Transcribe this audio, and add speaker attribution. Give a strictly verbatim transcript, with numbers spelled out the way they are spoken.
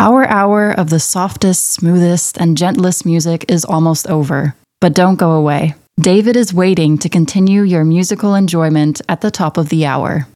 Speaker 1: Our hour of the softest, smoothest, and gentlest music is almost over, but don't go away. David is waiting to continue your musical enjoyment at the top of the hour.